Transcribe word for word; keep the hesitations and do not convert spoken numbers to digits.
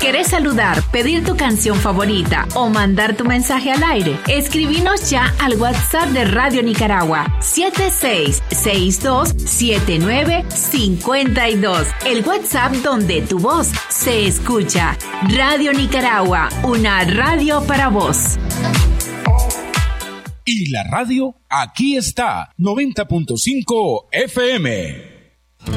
¿Querés saludar, pedir tu canción favorita o mandar tu mensaje al aire? Escribinos ya al WhatsApp de Radio Nicaragua siete seis seis dos siete nueve cinco dos. El WhatsApp donde tu voz se escucha. Radio Nicaragua, una radio para vos. Y la radio aquí está, noventa punto cinco F M.